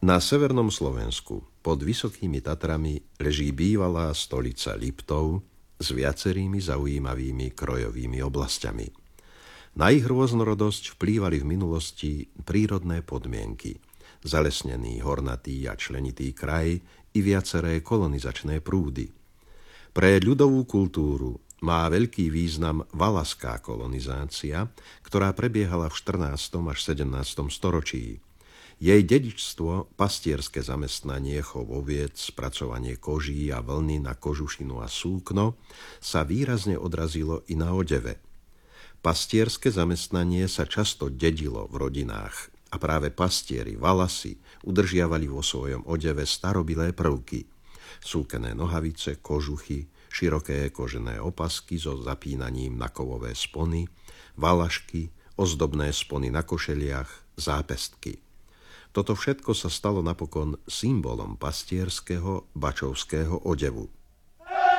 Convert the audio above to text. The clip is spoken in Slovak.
Na severnom Slovensku pod Vysokými Tatrami leží bývalá stolica Liptov s viacerými zaujímavými krojovými oblasťami. Na ich rôznorodosť vplývali v minulosti prírodné podmienky, zalesnený hornatý a členitý kraj i viaceré kolonizačné prúdy. Pre ľudovú kultúru má veľký význam valaská kolonizácia, ktorá prebiehala v 14. až 17. storočí. Jej dedičstvo, pastierské zamestnanie, chov oviec, spracovanie koží a vlny na kožušinu a súkno sa výrazne odrazilo i na odeve. Pastierské zamestnanie sa často dedilo v rodinách a práve pastieri, valasi, udržiavali vo svojom odeve starobilé prvky. Súkené nohavice, kožuchy, široké kožené opasky so zapínaním na kovové spony, valašky, ozdobné spony na košeliach, zápestky. Toto všetko sa stalo napokon symbolom pastierského bačovského odevu.